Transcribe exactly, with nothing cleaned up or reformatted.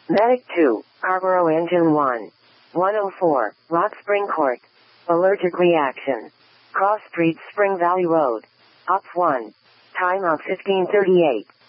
Medic two, Carrboro Engine one. one oh four, Rock Spring Court. Allergic reaction. Cross Street, Spring Valley Road. Op one. Timeout fifteen thirty-eight.